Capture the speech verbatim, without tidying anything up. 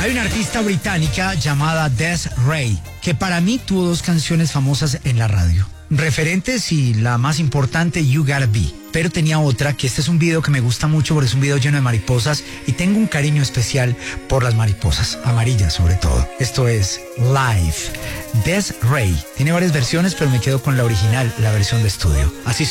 Hay una artista británica llamada Des'Ree, que para mí tuvo dos canciones famosas en la radio. Referentes y la más importante, You Gotta Be. Pero tenía otra, que este es un video que me gusta mucho porque es un video lleno de mariposas y tengo un cariño especial por las mariposas, amarillas sobre todo. Esto es Live. Des'Ree. Tiene varias versiones, pero me quedo con la original, la versión de estudio. Así